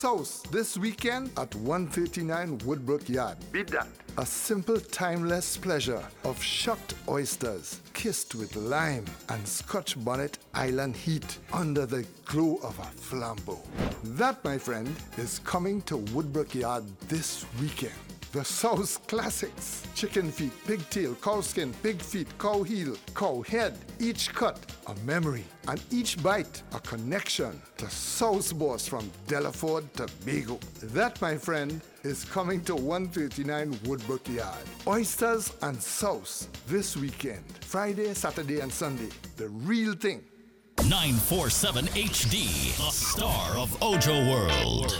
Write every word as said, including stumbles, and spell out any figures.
Sauce this weekend at one thirty-nine Woodbrook Yard. Beat that. A simple, timeless pleasure of shucked oysters kissed with lime and Scotch bonnet island heat under the glow of a flambeau. That, my friend, is coming to Woodbrook Yard this weekend. The Sauce Classics. Chicken feet, pigtail, cow skin, pig feet, cow heel, cow head. Each cut a memory, and each bite a connection to Sauce Boss from Delaford to Tobago. That, my friend, is coming to one thirty-nine Woodbrook Yard. Oysters and sauce this weekend. Friday, Saturday, and Sunday. The real thing. nine forty-seven H D, the star of Ojo World.